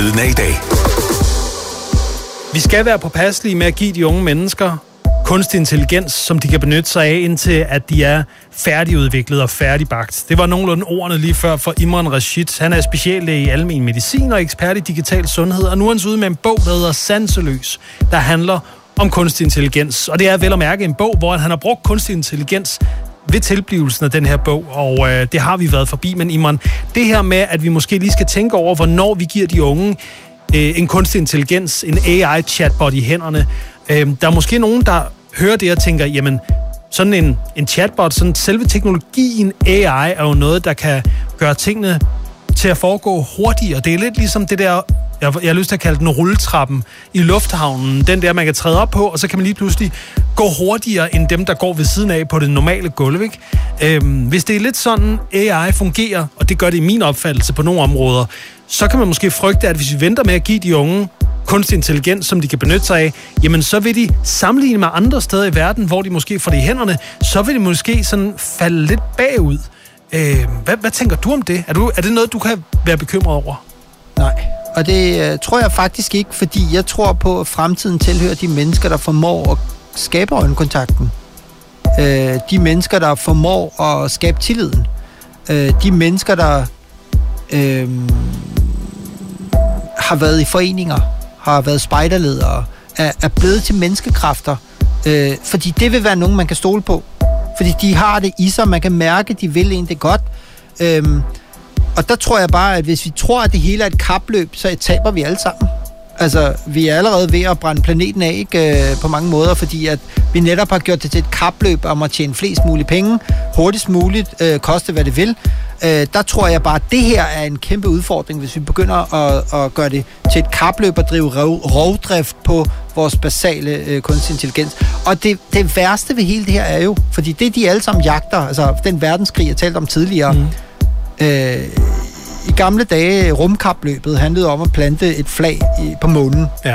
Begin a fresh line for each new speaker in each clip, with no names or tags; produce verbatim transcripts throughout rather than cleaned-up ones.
Lyden af i dag.
Vi skal være påpasselige med at give de unge mennesker kunstig intelligens, som de kan benytte sig af, indtil at de er færdigudviklet og færdigbagt. Det var nogenlunde ordene lige før for Imran Rashid. Han er speciallæge i almen medicin og ekspert i digital sundhed, og nu er han ude med en bog, der hedder Sanseløs, der handler om kunstig intelligens. Og det er vel at mærke en bog, hvor han har brugt kunstig intelligens ved tilblivelsen af den her bog, og øh, det har vi været forbi. Men Imran, det her med, at vi måske lige skal tænke over, hvornår vi giver de unge øh, en kunstig intelligens, en A I-chatbot i hænderne. Øh, der er måske nogen, der hører det og tænker, jamen, sådan en, en chatbot, sådan selve teknologien A I er jo noget, der kan gøre tingene til at foregå hurtigere. Det er lidt ligesom det der, jeg, jeg har lyst til at kalde den rulletrappen i lufthavnen. Den der, man kan træde op på, og så kan man lige pludselig gå hurtigere end dem, der går ved siden af på det normale gulv, ikke? Øhm, hvis det er lidt sådan, A I fungerer, og det gør det i min opfattelse på nogle områder, så kan man måske frygte, at hvis vi venter med at give de unge kunstig intelligens, som de kan benytte sig af, jamen så vil de sammenligne med andre steder i verden, hvor de måske får det i hænderne, så vil de måske sådan falde lidt bagud. Øh, hvad, hvad tænker du om det? Er, du, er det noget, du kan være bekymret over?
Nej, og det øh, tror jeg faktisk ikke, fordi jeg tror på, at fremtiden tilhører de mennesker, der formår at skabe øjenkontakten. Øh, de mennesker, der formår at skabe tilliden. Øh, de mennesker, der øh, har været i foreninger, har været spejderledere, er, er blevet til menneskekræfter. Øh, fordi det vil være nogen, man kan stole på. Fordi de har det i sig, man kan mærke, de vil en det godt. Øhm, og der tror jeg bare, at hvis vi tror, at det hele er et kapløb, så taber vi alle sammen. Altså, vi er allerede ved at brænde planeten af, ikke, øh, på mange måder, fordi at vi netop har gjort det til et kapløb om at tjene flest mulige penge, hurtigst muligt, øh, koste hvad det vil. Øh, der tror jeg bare, at det her er en kæmpe udfordring, hvis vi begynder at, at gøre det til et kapløb og drive rov, rovdrift på vores basale øh, kunstig intelligens. Og det, det værste ved hele det her er jo, fordi det de alle sammen jagter, altså den verdenskrig, jeg talte om tidligere, mm. øh, i gamle dage, rumkapløbet handlede om at plante et flag i, på månen.
Ja.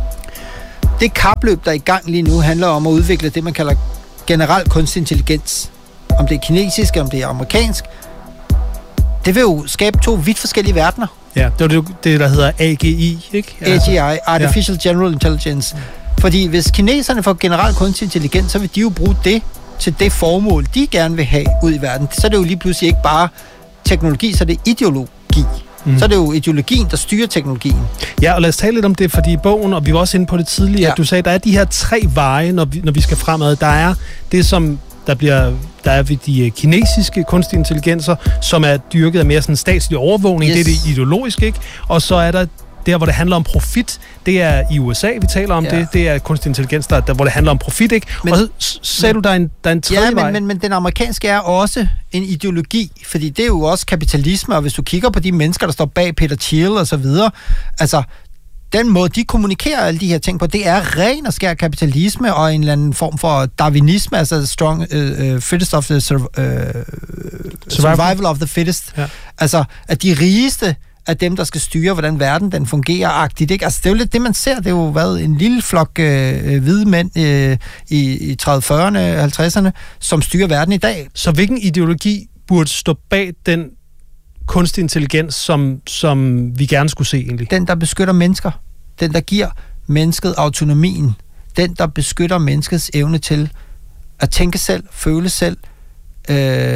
Det kapløb, der er i gang lige nu, handler om at udvikle det, man kalder generel kunstig intelligens. Om det er kinesisk, om det er amerikansk. Det vil jo skabe to vidt forskellige verdener.
Ja, det er det, det der hedder A G I, ikke?
A G I, Artificial ja. General Intelligence. Fordi hvis kineserne får generel kunstig intelligens, så vil de jo bruge det til det formål, de gerne vil have ud i verden. Så er det jo lige pludselig ikke bare teknologi, så er det ideologi. Mm. Så er det jo ideologien, der styrer teknologien.
Ja, og lad os tale lidt om det, fordi i bogen, og vi var også inde på det tidligere, ja. at du sagde, at der er de her tre veje, når vi, når vi skal fremad. Der er det, som der bliver, der er ved de kinesiske kunstige intelligenser, som er dyrket af mere sådan statslig overvågning. Yes. Det er det ideologisk, ikke? Og så er der der, hvor det handler om profit. Det er i U S A, vi taler om ja. det. Det er kunstig intelligens, der, der, hvor det handler om profit, ikke? Men, og så sagde men, du, der er en, der er en tredje
ja, men,
vej.
Men, men den amerikanske er også en ideologi, fordi det er jo også kapitalisme, og hvis du kigger på de mennesker, der står bag Peter Thiel og så videre, altså den måde, de kommunikerer alle de her ting på, det er ren og skær kapitalisme og en eller anden form for darwinisme, altså strong uh, uh, fittest of the sur- uh, survival. survival of the fittest. Ja. Altså, at de rigeste af dem, der skal styre, hvordan verden den fungerer-agtigt, ikke? Altså, det er jo lidt det, man ser. Det har jo været en lille flok øh, hvide mænd øh, i, i tredive, fyrrerne, halvtredserne, som styrer verden i dag.
Så hvilken ideologi burde stå bag den kunstig intelligens, som, som vi gerne skulle se egentlig?
Den, der beskytter mennesker. Den, der giver mennesket autonomien. Den, der beskytter menneskets evne til at tænke selv, føle selv, øh,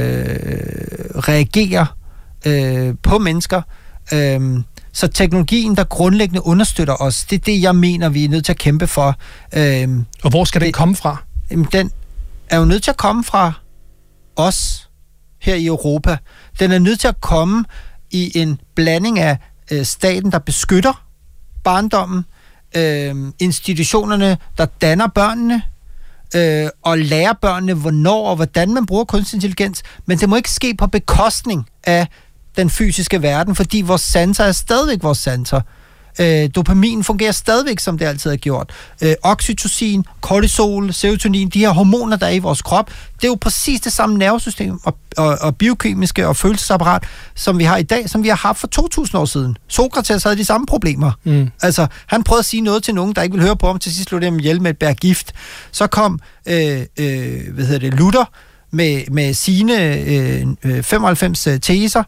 reagere øh, på mennesker. Øh, så teknologien, der grundlæggende understøtter os, det er det, jeg mener, vi er nødt til at kæmpe for. Øh,
Og hvor skal den
det,
komme fra?
Den er jo nødt til at komme fra os her i Europa. Den er nødt til at komme i en blanding af øh, staten, der beskytter barndommen, øh, institutionerne, der danner børnene, øh, og lærer børnene, hvornår og hvordan man bruger kunstig intelligens, men det må ikke ske på bekostning af den fysiske verden, fordi vores sanser er stadigvæk vores sanser. Øh, dopamin fungerer stadigvæk, som det altid har gjort. Øh, oxytocin, kortisol, serotonin, de her hormoner, der er i vores krop, det er jo præcis det samme nervesystem og, og, og biokemiske og følelsesapparat, som vi har i dag, som vi har haft for to tusind år siden. Sokrates havde de samme problemer. Mm. Altså, han prøvede at sige noget til nogen, der ikke ville høre på ham, til sidst slog dem ihjel med et bær gift. Så kom, øh, øh, hvad hedder det, Luther med, med sine øh, femoghalvfems teser,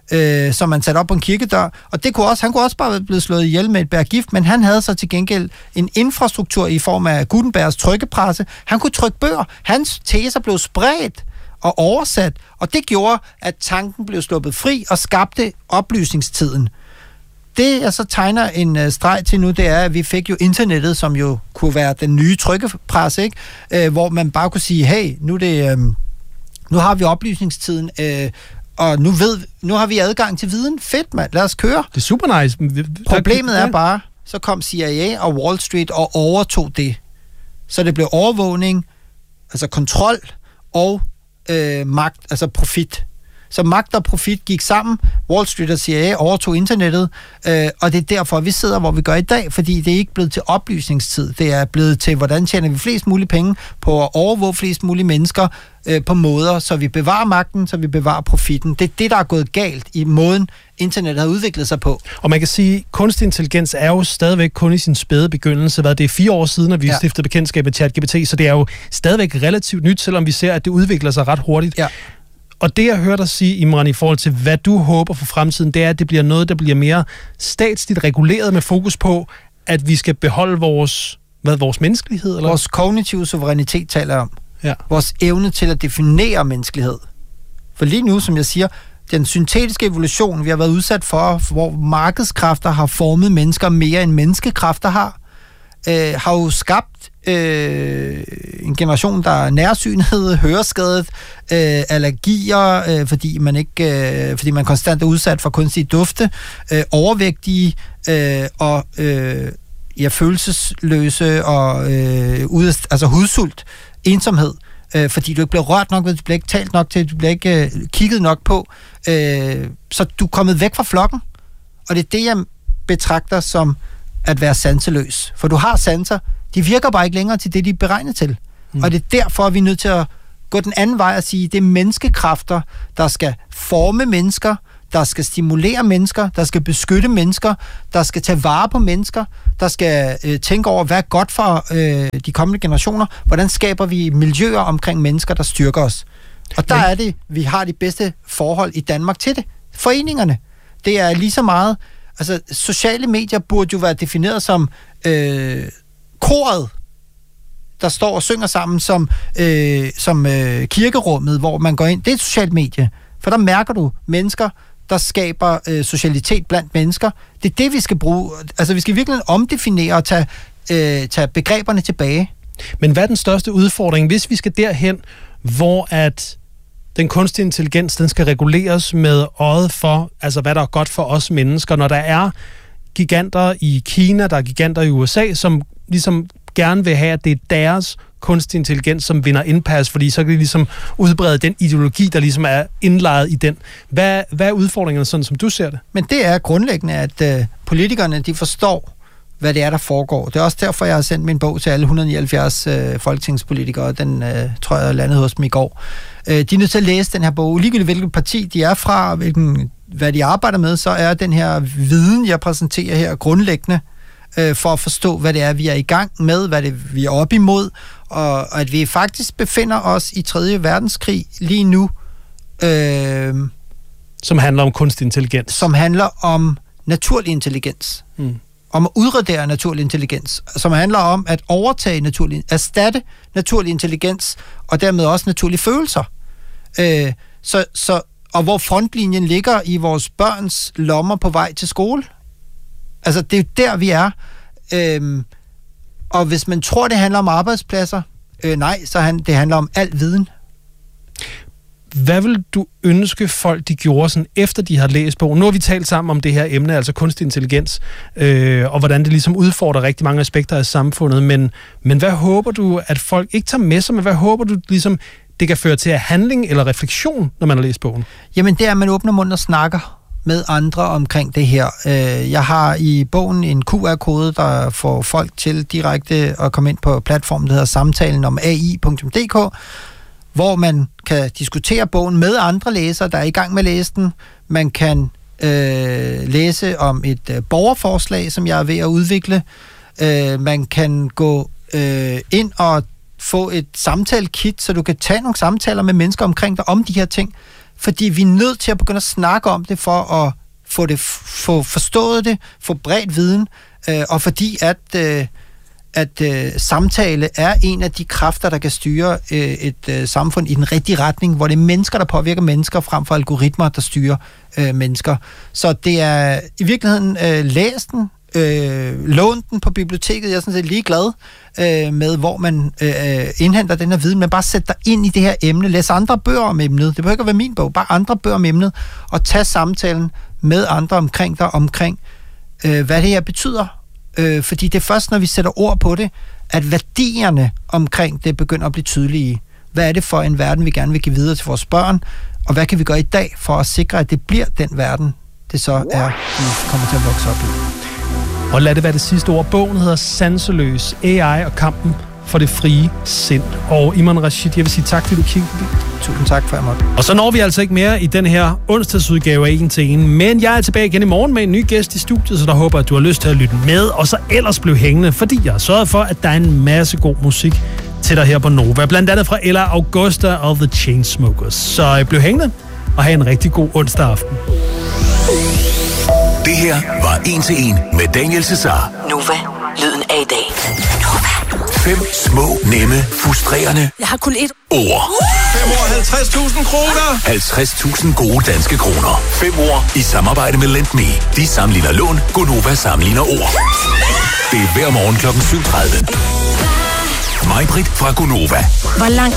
øh, som man satte op på en kirkedør. Og det kunne også, han kunne også bare være blevet slået ihjel med et bær gift, men han havde så til gengæld en infrastruktur i form af Gutenbergs trykkepresse. Han kunne trykke bøger. Hans teser blev spredt og oversat, og det gjorde, at tanken blev sluppet fri og skabte oplysningstiden. Det, jeg så tegner en uh, streg til nu, det er, at vi fik jo internettet, som jo kunne være den nye trykkepresse, ikke? Uh, hvor man bare kunne sige, hey, nu, det, um, nu har vi oplysningstiden, uh, og nu, ved, nu har vi adgang til viden. Fedt, mand. Lad os køre.
Det er super nice.
Problemet er bare, så kom C I A og Wall Street og overtog det. Så det blev overvågning, altså kontrol og øh, magt, altså profit. Så magt og profit gik sammen. Wall Street og C I A overtog internettet, øh, og det er derfor, vi sidder, hvor vi gør i dag, fordi det er ikke blevet til oplysningstid. Det er blevet til, hvordan tjener vi flest mulige penge på at overvåge flest mulige mennesker øh, på måder, så vi bevarer magten, så vi bevarer profitten. Det er det, der er gået galt i måden, internettet har udviklet sig på.
Og man kan sige, at kunstig intelligens er jo stadigvæk kun i sin spæde begyndelse. Hvad det er fire år siden, at vi ja. stiftede bekendtskab med ChatGPT, så det er jo stadigvæk relativt nyt, selvom vi ser, at det udvikler sig ret hurtigt. Ja. Og det, jeg hører dig sige, Imran, i forhold til, hvad du håber for fremtiden, det er, at det bliver noget, der bliver mere statsligt reguleret med fokus på, at vi skal beholde vores, hvad, vores menneskelighed? Eller?
Vores kognitive suverænitet taler om.
Ja.
Vores evne til at definere menneskelighed. For lige nu, som jeg siger, den syntetiske evolution, vi har været udsat for, hvor markedskræfter har formet mennesker mere end menneskekræfter har, øh, har jo skabt Øh, en generation, der er nærsynet, høreskadet, øh, allergier, øh, fordi man ikke, øh, fordi man konstant er udsat for kunstige dufte, øh, overvægtige øh, og øh, ja, følelsesløse og øh, ude, altså hudsult, ensomhed, øh, fordi du ikke bliver rørt nok ved, du bliver ikke talt nok til, du bliver ikke øh, kigget nok på, øh, så du er kommet væk fra flokken, og det er det, jeg betragter som at være sanseløs. For du har sanser, de virker bare ikke længere til det, de er beregnet til. Mm. Og det er derfor, at vi er nødt til at gå den anden vej og sige, at det er menneskekræfter, der skal forme mennesker, der skal stimulere mennesker, der skal beskytte mennesker, der skal tage vare på mennesker, der skal øh, tænke over, hvad er godt for øh, de kommende generationer, hvordan skaber vi miljøer omkring mennesker, der styrker os. Og der er det, vi har de bedste forhold i Danmark til det. Foreningerne. Det er lige så meget, altså sociale medier burde jo være defineret som øh, koret, der står og synger sammen som, øh, som øh, kirkerummet, hvor man går ind. Det er et socialt medie, for der mærker du mennesker, der skaber øh, socialitet blandt mennesker. Det er det, vi skal bruge. Altså, vi skal virkelig omdefinere og tage, øh, tage begreberne tilbage.
Men hvad er den største udfordring, hvis vi skal derhen, hvor at den kunstige intelligens, den skal reguleres med øjet for, altså hvad der er godt for os mennesker, når der er giganter i Kina, der er giganter i U S A, som ligesom gerne vil have, at det er deres kunstig intelligens, som vinder indpas, fordi så kan de ligesom udbrede den ideologi, der ligesom er indlejet i den. Hvad, hvad er udfordringerne, sådan som du ser det?
Men det er grundlæggende, at øh, politikerne, de forstår, hvad det er, der foregår. Det er også derfor, jeg har sendt min bog til alle et hundrede nioghalvfjerds øh, folketingspolitikere. Den øh, tror jeg, jeg landede hos dem i går. Øh, de er nødt til at læse den her bog. Ligegyldigt hvilket parti de er fra, hvilken, hvad de arbejder med, så er den her viden, jeg præsenterer her, grundlæggende øh, for at forstå, hvad det er, vi er i gang med, hvad det vi er op imod, og, og at vi faktisk befinder os i tredje verdenskrig lige nu. Øh,
som handler om kunstig intelligens.
Som handler om naturlig intelligens. Mm. Om at udradere naturlig intelligens, som handler om at overtage naturlig, erstatte naturlig intelligens, og dermed også naturlige følelser. Øh, så, så, og hvor frontlinjen ligger i vores børns lommer på vej til skole. Altså, det er jo der, vi er. Øh, og hvis man tror, det handler om arbejdspladser, øh, nej, så han, det handler om al viden.
Hvad vil du ønske folk, de gjorde sådan, efter de har læst bogen? Nu har vi talt sammen om det her emne, altså kunstig intelligens, øh, og hvordan det ligesom udfordrer rigtig mange aspekter af samfundet, men, men hvad håber du, at folk ikke tager med sig, men hvad håber du ligesom, det kan føre til af handling eller refleksion, når man har læst bogen?
Jamen det er, at man åbner munden og snakker med andre omkring det her. Jeg har i bogen en Q R-kode, der får folk til direkte at komme ind på platformen, der hedder samtalen om A I punktum d k, hvor man kan diskutere bogen med andre læsere, der er i gang med at læse den. Man kan øh, læse om et øh, borgerforslag, som jeg er ved at udvikle. Øh, man kan gå øh, ind og få et samtale-kit, så du kan tage nogle samtaler med mennesker omkring dig om de her ting. fordi vi er nødt til at begynde at snakke om det, for at få, det, få forstået det, få bredt viden, øh, og fordi at, øh, at øh, samtale er en af de kræfter, der kan styre øh, et øh, samfund i den rigtige retning, hvor det er mennesker, der påvirker mennesker, frem for algoritmer, der styrer øh, mennesker. Så det er i virkeligheden øh, læs den, øh, lån den på biblioteket. Jeg er sådan set ligeglad øh, med, hvor man øh, indhenter den her viden, men bare sæt dig ind i det her emne. Læs andre bøger om emnet. Det behøver ikke at være min bog, bare andre bøger om emnet, og tag samtalen med andre omkring dig, omkring øh, hvad det her betyder. Øh, fordi det er først, når vi sætter ord på det, at værdierne omkring det begynder at blive tydelige. Hvad er det for en verden, vi gerne vil give videre til vores børn, og hvad kan vi gøre i dag for at sikre, at det bliver den verden, det så er, vi kommer til at vokse op i.
Og lad det være det sidste ord. Bogen hedder Sanseløs, A I og kampen for det frie sind. Og Iman Rashid, jeg vil sige tak, fordi du kiggede forbi.
Tusind tak for, at jeg måtte.
Og så når vi altså ikke mere i den her onsdagsudgave af En til En. Men jeg er tilbage igen i morgen med en ny gæst i studiet, så der håber, at du har lyst til at lytte med. Og så ellers blev hængende, fordi jeg har sørget for, at der er en masse god musik til dig her på Nova. Blandt andet fra Ella Augusta og The Chainsmokers. Så blev hængende og have en rigtig god onsdag aften.
Det her var En til En med Daniel Cesar.
Nova, lyden af i dag. Nova.
Fem små, nemme, frustrerende
Jeg har kun ét
ord.
Fem år, halvtreds tusind kroner.
halvtreds tusind gode danske kroner. Fem ord i samarbejde med LendMe. De sammenligner lån, Gonova sammenligner ord. Det er hver morgen klokken syv tredive. Mig-Britt fra Gonova.
Hvor lang